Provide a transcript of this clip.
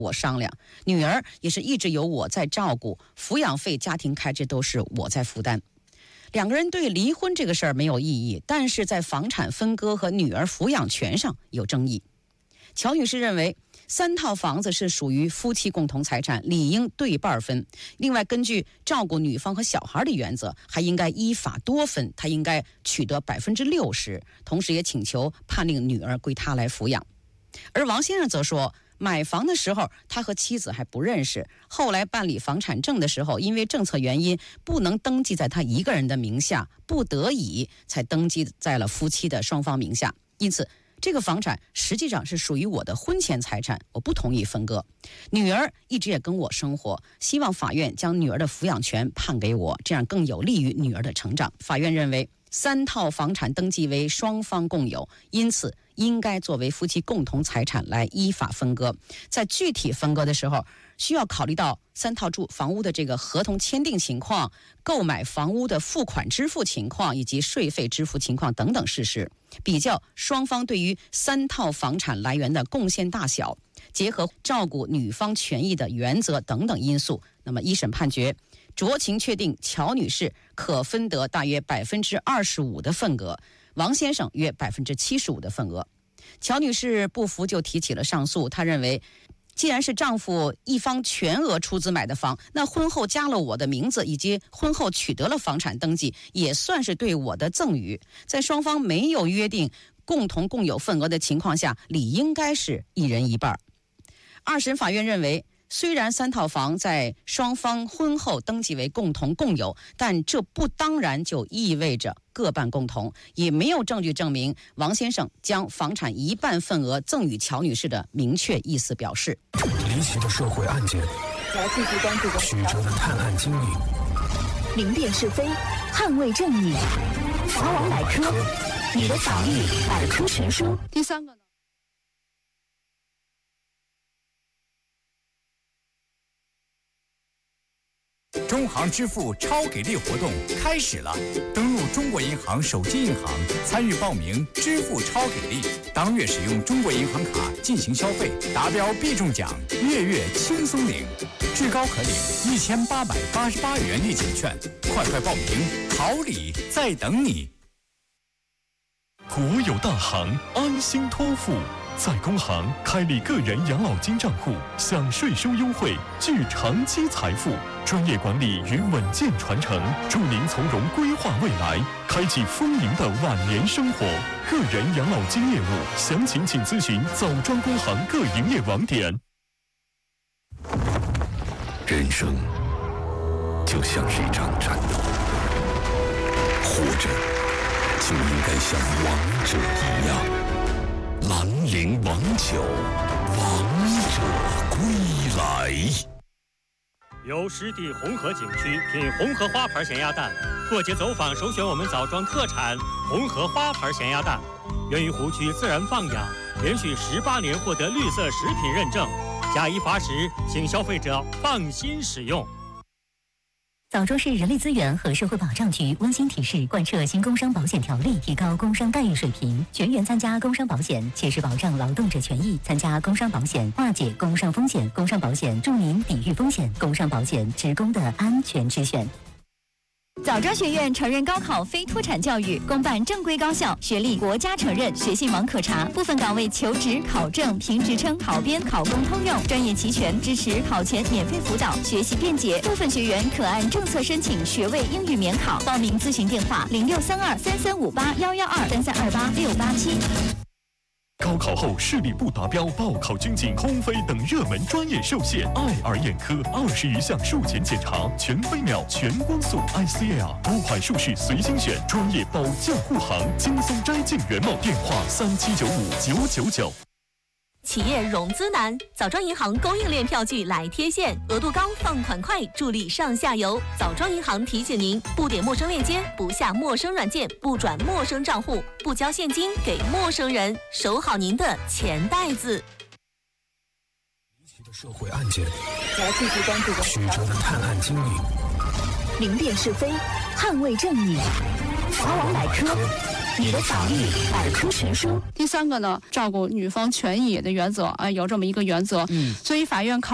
我商量，女儿也是一直由我在照顾，抚养费、家庭开支都是我在负担。两个人对离婚这个事儿没有异议，但是在房产分割和女儿抚养权上有争议。乔女士认为3套房子是属于夫妻共同财产，理应对半分。另外，根据照顾女方和小孩的原则，还应该依法多分，她应该取得60%，同时也请求判令女儿归她来抚养。而王先生则说，买房的时候他和妻子还不认识，后来办理房产证的时候，因为政策原因不能登记在他一个人的名下，不得已才登记在了夫妻的双方名下。因此这个房产实际上是属于我的婚前财产，我不同意分割。女儿一直也跟我生活，希望法院将女儿的抚养权判给我，这样更有利于女儿的成长。法院认为3套房产登记为双方共有，因此应该作为夫妻共同财产来依法分割。在具体分割的时候，需要考虑到3套房屋的这个合同签订情况、购买房屋的付款支付情况以及税费支付情况等等事实，比较双方对于3套房产来源的贡献大小，结合照顾女方权益的原则等等因素，那么一审判决酌情确定乔女士可分得大约25%的份额，王先生约75%的份额。乔女士不服就提起了上诉，她认为既然是丈夫一方全额出资买的房，那婚后加了我的名字以及婚后取得了房产登记，也算是对我的赠与。在双方没有约定共同共有份额的情况下，理应该是一人一半。二审法院认为，虽然3套房在双方婚后登记为共同共有，但这不当然就意味着各半共同，也没有证据证明王先生将房产一半份额赠与乔女士的明确意思表示。 离奇的社会案件，曲折的探案经历， 明辨是非，捍卫正义。法网百科，你的法律百科全书。 第3个呢？ 中行支付超给力活动开始了，登录中国银行手机银行参与报名支付超给力，当月使用中国银行卡进行消费，达标必中奖，月轻松领，至高可领1888元立减券，快报名，好礼在等你。 国有大行，安心托付。在工行开立个人养老金账户，享税收优惠，聚长期财富，专业管理与稳健传承，助您从容规划未来，开启丰盈的晚年生活。个人养老金业务详情请咨询枣庄工行各营业网点。 人生就像是一场战斗，活着就应该像王者一样。兰陵王酒，王者归来。 由湿地红河景区品红河花牌咸鸭蛋，过节走访首选我们枣庄特产红河花牌咸鸭蛋，源于湖区自然放养，连续18年获得绿色食品认证，假一罚10，请消费者放心使用。 枣庄市人力资源和社会保障局温馨提示：贯彻新工伤保险条例，提高工伤待遇水平，全员参加工伤保险，切实保障劳动者权益。参加工伤保险，化解工伤风险。工伤保险助您抵御风险。工伤保险，职工的安全之选。枣庄学院承认高考非脱产教育，公办正规高校，学历国家承认，学信网可查。部分岗位求职、考证、评职称、考编、考公通用，专业齐全，支持考前免费辅导，学习便捷。部分学员可按政策申请学位英语免考。报名咨询电话：063233581123328687。 高考后视力不达标、报考军警、空飞等热门专业受限，爱尔眼科20余项术前检查，全飞秒、全光速 ICL， 多款术式随心选，专业保驾护航，轻松摘进圆梦。电话37959999。 企业融资难，枣庄银行供应链票据来贴现，额度高，放款快，助力上下游。枣庄银行提醒您：不点陌生链接，不下陌生软件，不转陌生账户，不交现金给陌生人，守好您的钱袋子。 离奇的社会案件，曲折的探案经历， 明辨是非，捍卫正义。法网百科， 你的法律百科全书。 第3个呢，照顾女方权益的原则有这么一个原则。所以法院考